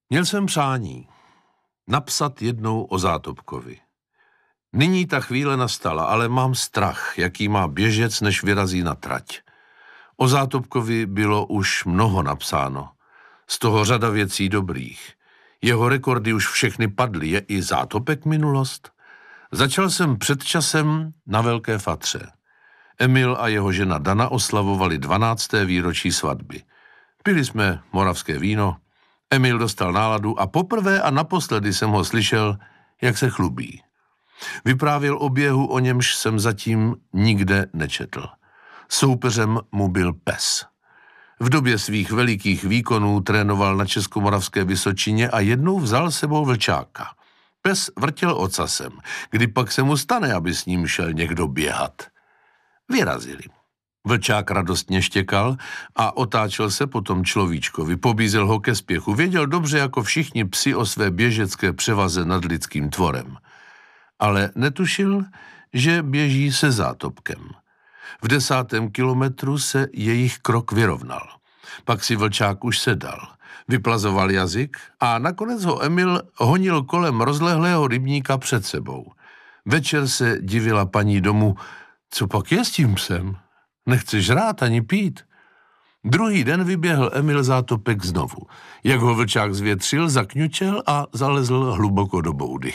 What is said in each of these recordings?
Měl jsem přání napsat jednou o Zátopkovi. Nyní ta chvíle nastala, ale mám strach, jaký má běžec, než vyrazí na trať. O Zátopkovi bylo už mnoho napsáno. Z toho řada věcí dobrých. Jeho rekordy už všechny padly. Je i Zátopek minulost? Začal jsem před časem na Velké Fatře. Emil a jeho žena Dana oslavovali 12. výročí svatby. Pili jsme moravské víno, Emil dostal náladu a poprvé a naposledy jsem ho slyšel, jak se chlubí. Vyprávěl o běhu, o němž jsem zatím nikde nečetl. Soupeřem mu byl pes. V době svých velikých výkonů trénoval na Českomoravské Vysočině a jednou vzal sebou vlčáka. Pes vrtěl ocasem, kdy pak se mu stane, aby s ním šel někdo běhat. Vyrazili. Vlčák radostně štěkal a otáčel se potom človíčkovi, pobízel ho ke spěchu. Věděl dobře jako všichni psi o své běžecké převaze nad lidským tvorem. Ale netušil, že běží se Zátopkem. V 10. kilometru se jejich krok vyrovnal. Pak si vlčák už sedal, vyplazoval jazyk a nakonec ho Emil honil kolem rozlehlého rybníka před sebou. Večer se divila paní domu, co pak je s tím psem? Nechce žrát ani pít. Druhý den vyběhl Emil Zátopek znovu. Jak ho vlčák zvětřil, zakňučel a zalezl hluboko do boudy.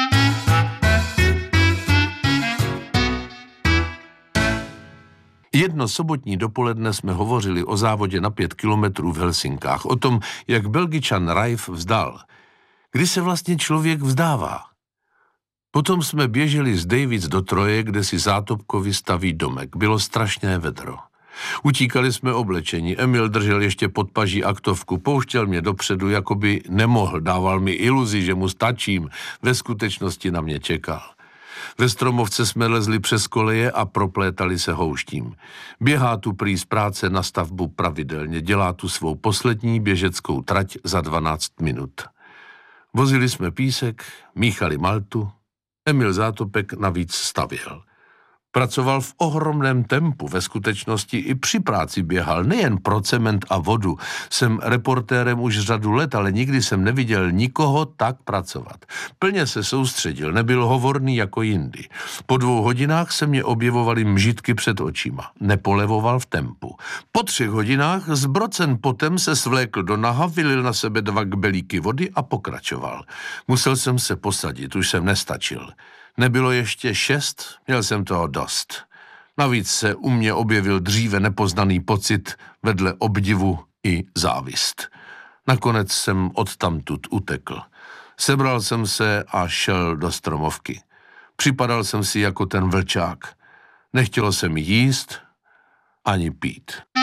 Jedno sobotní dopoledne jsme hovořili o závodě na 5 kilometrů v Helsinkách, o tom, jak Belgičan Raif vzdal. Kdy se vlastně člověk vzdává? Potom jsme běželi z Davids do Troje, kde si Zátopkovi staví domek. Bylo strašné vedro. Utíkali jsme oblečení. Emil držel ještě pod paží aktovku, pouštěl mě dopředu, jako by nemohl, dával mi iluzi, že mu stačím. Ve skutečnosti na mě čekal. Ve Stromovce jsme lezli přes koleje a proplétali se houštím. Běhá tu prý z práce na stavbu pravidelně, dělá tu svou poslední běžeckou trať za 12 minut. Vozili jsme písek, míchali maltu, Emil Zátopek navíc stavěl. Pracoval v ohromném tempu, ve skutečnosti i při práci běhal, nejen pro cement a vodu. Jsem reportérem už řadu let, ale nikdy jsem neviděl nikoho tak pracovat. Plně se soustředil, nebyl hovorný jako jindy. Po 2 hodinách se mě objevovaly mžitky před očima. Nepolevoval v tempu. Po 3 hodinách zbrocen potem se svlékl do naha, vylil na sebe 2 kbelíky vody a pokračoval. Musel jsem se posadit, už jsem nestačil. Nebylo ještě 6, měl jsem toho dost. Navíc se u mě objevil dříve nepoznaný pocit vedle obdivu i závist. Nakonec jsem odtamtud utekl. Sebral jsem se a šel do Stromovky. Připadal jsem si jako ten vlčák. Nechtělo se mi jíst ani pít.